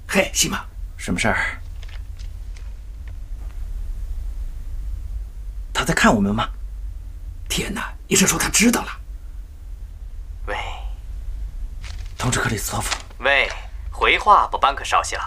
嘿，西马， 什么事儿？ 他在看我们吗？天哪！医生说他知道了。 喂， 通知克里斯托夫。 喂，回话，布班克少校。